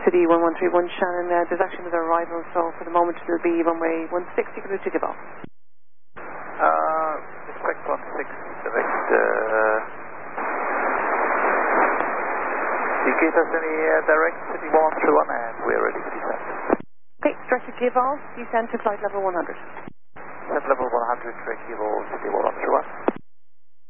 City 1131 Shannon, there's actually another arrival, so for the moment it'll be runway 16 to give off. Respect 16, direct. You give us any direct City 1131 and we're ready for descent. Okay, direct to give off, descent to flight level 100. Descent level 100, direct give off, City 1131.